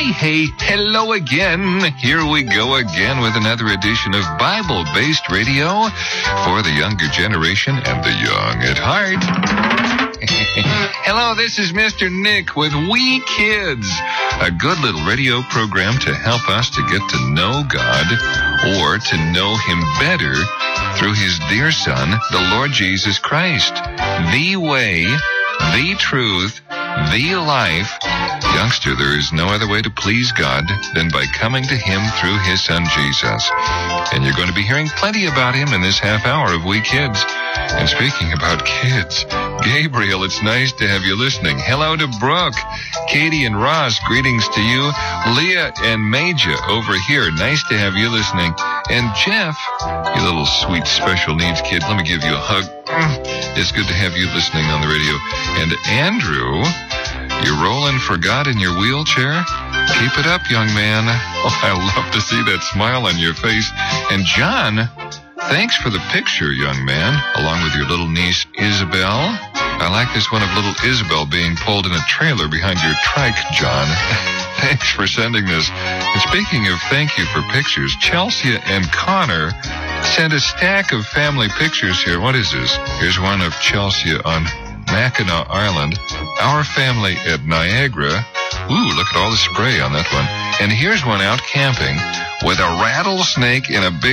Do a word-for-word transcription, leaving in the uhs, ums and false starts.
Hey, hey, hello again. Here we go again with another edition of Bible-based radio for the younger generation and the young at heart. Hello, this is Mister Nick with We Kids, a good little radio program to help us to get to know God or to know Him better through His dear Son, the Lord Jesus Christ, the way, the truth, the life. Youngster, there is no other way to please God than by coming to Him through His Son, Jesus. And you're going to be hearing plenty about Him in this half hour of We Kids. And speaking about kids, Gabriel, it's nice to have you listening. Hello to Brooke, Katie and Ross, greetings to you. Leah and Major over here, nice to have you listening. And Jeff, you little sweet special needs kid, let me give you a hug. It's good to have you listening on the radio. And Andrew, you're rolling for God in your wheelchair? Keep it up, young man. Oh, I love to see that smile on your face. And John, thanks for the picture, young man, along with your little niece, Isabel. I like this one of little Isabel being pulled in a trailer behind your trike, John. Thanks for sending this. And speaking of thank you for pictures, Chelsea and Connor sent a stack of family pictures here. What is this? Here's one of Chelsea on Mackinac Island. Our family at Niagara. Ooh, look at all the spray on that one. And here's one out camping with a rattlesnake in a big